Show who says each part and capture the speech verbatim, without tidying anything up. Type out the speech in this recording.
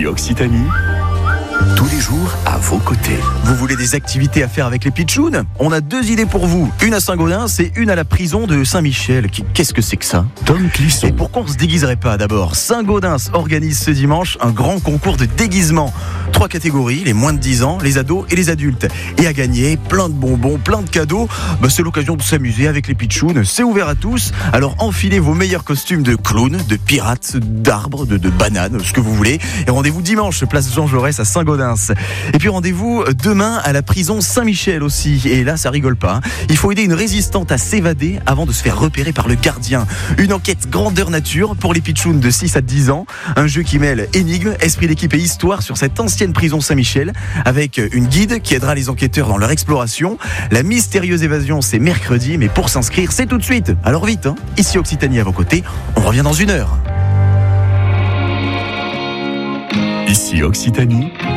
Speaker 1: Ici Occitanie. Tous les jours à vos côtés.
Speaker 2: Vous voulez des activités à faire avec les pitchouns ? On a deux idées pour vous. Une à Saint-Gaudens et une à la prison de Saint-Michel. Qu'est-ce que c'est que ça ?
Speaker 1: Tom Clisson.
Speaker 2: Et pourquoi on se déguiserait pas d'abord ? Saint-Gaudens organise ce dimanche un grand concours de déguisement. Trois catégories, les moins de dix ans, les ados et les adultes. Et à gagner, plein de bonbons, plein de cadeaux. Bah, c'est l'occasion de s'amuser avec les pitchouns. C'est ouvert à tous. Alors enfilez vos meilleurs costumes de clown, de pirates, d'arbres, de, de bananes, ce que vous voulez. Et rendez-vous dimanche, place Jean Jaurès à Saint-Gaudens. Et puis rendez-vous demain à la prison Saint-Michel aussi. Et là, ça rigole pas. Il faut aider une résistante à s'évader avant de se faire repérer par le gardien. Une enquête grandeur nature pour les pitchouns de six à dix ans. Un jeu qui mêle énigmes, esprit d'équipe et histoire sur cette ancienne prison Saint-Michel, avec une guide qui aidera les enquêteurs dans leur exploration. La mystérieuse évasion, c'est mercredi, mais pour s'inscrire, c'est tout de suite. Alors vite, hein. Ici Occitanie à vos côtés, on revient dans une heure.
Speaker 1: Ici Occitanie.